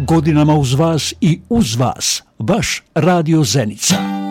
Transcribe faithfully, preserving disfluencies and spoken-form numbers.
Godinama uz vas i uz vas, vaš Radio Zenica.